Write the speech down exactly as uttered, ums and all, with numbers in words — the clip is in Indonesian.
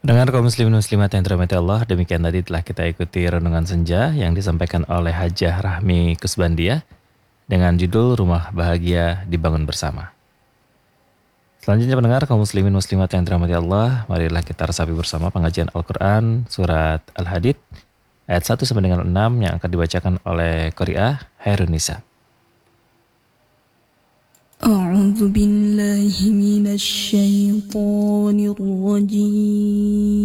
Dengan kaum muslimin muslimat yang dirahmati Allah, demikian tadi telah kita ikuti renungan senja yang disampaikan oleh Hajah Rahmi Kusbandia dengan judul Rumah Bahagia Dibangun Bersama. Selanjutnya pendengar kaum muslimin muslimat yang dirahmati Allah, marilah kita resapi bersama pengajian Al-Quran surat Al-Hadid ayat satu sampai dengan enam yang akan dibacakan oleh Qari'ah Hairunisa. أعوذ بالله من الشيطان الرجيم